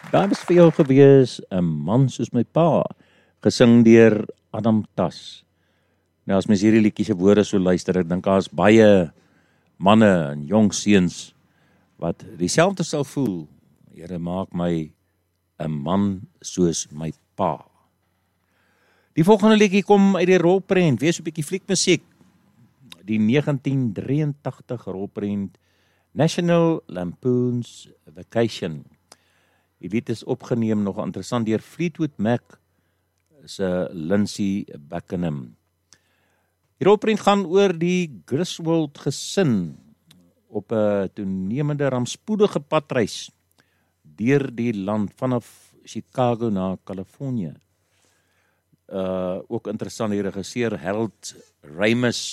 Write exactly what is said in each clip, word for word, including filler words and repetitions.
Daar was vir jou gewees 'n man soos my pa, gesing deur Adam Tas. Nou as mens hierdie liedjie se woorde so luister, ek dink daar's baie manne en jong seuns wat dieselfde sal voel. Here, maak my 'n man soos my pa. Die volgende liedjie kom uit die rolprent, wees 'n bietjie fliekmusiek. Die negentien drieëntagtig rolprent National Lampoon's Vacation. Die lied is opgeneem, nog interessant, deur Fleetwood Mac se Lindsey Buckingham. Die rolprent gaan oor die Griswold gesin op 'n toenemende rampspoedige padreis deur die land vanaf Chicago na Californië. Uh, ook interessant, die regisseur Harold Ramis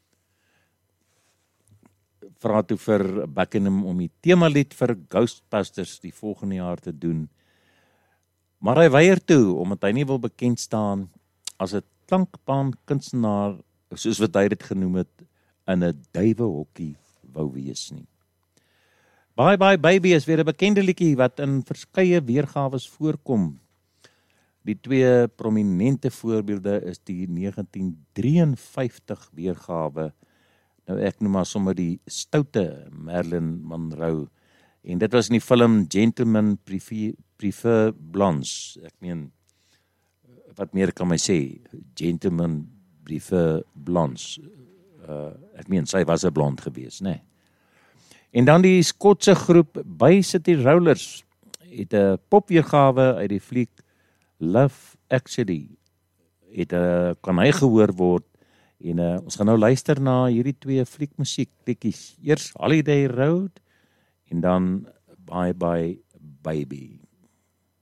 vra toe vir Buckingham om die temalied vir Ghostbusters die volgende jaar te doen. Maar hy weier toe, omdat hy nie wil bekend staan as 'n klankbaan kunstenaar, soos wat hy dit genoem het, in 'n duiwehokkie wou wees nie. Bye Bye Baby is weer 'n bekende liedjie wat in verskeie weergawe voorkom. Die twee prominente voorbeelde is die negentien drieënvyftig weergawe. Nou ek noem maar sommer die stoute Marilyn Monroe. En dit was in die film Gentlemen Prefer, Prefer Blondes. Ek meen, wat meer kan my sê? Gentlemen Prefer Blondes. Uh, ek meen, sy was 'n blond gewees, né? Nee. En dan die Skotse groep Bay City Rollers het 'n popweergawe uit die fliek Love Actually. Het 'n kan hy gehoor word. En uh, ons gaan nou luister na hierdie twee fliekmusiek liedjies. Eers Holiday Road en dan Bye Bye Baby.